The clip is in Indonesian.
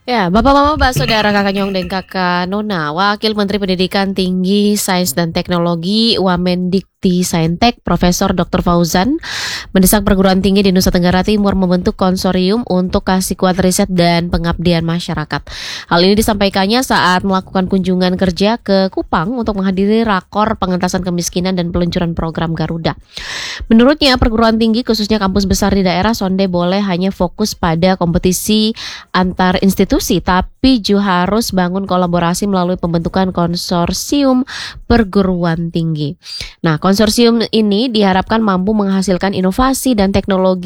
Ya, Bapak-bapak, Saudara, Kakak Nyong dan Kakak Nona, Wakil Menteri Pendidikan Tinggi, Sains dan Teknologi, Wamendikti Saintek, Profesor Dr. Fauzan, mendesak perguruan tinggi di Nusa Tenggara Timur membentuk konsorium untuk kasih kuat riset dan pengabdian masyarakat. Hal ini disampaikannya saat melakukan kunjungan kerja ke Kupang untuk menghadiri rakor pengentasan kemiskinan dan peluncuran program Garuda. Menurutnya, perguruan tinggi khususnya kampus besar di daerah Sonde boleh hanya fokus pada kompetisi antar institusi, tapi juga harus bangun kolaborasi melalui pembentukan konsorsium perguruan tinggi. Nah, konsorsium ini diharapkan mampu menghasilkan inovasi dan teknologi